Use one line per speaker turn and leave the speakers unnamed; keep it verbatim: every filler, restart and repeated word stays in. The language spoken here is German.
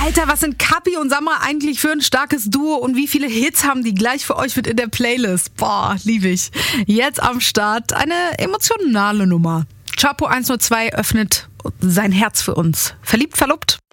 Alter, was sind Kapi und Samra eigentlich für ein starkes Duo und wie viele Hits haben die gleich für euch mit in der Playlist? Boah, liebe ich. Jetzt am Start eine emotionale Nummer. Chapo eins null zwei öffnet sein Herz für uns. Verliebt, verlobt?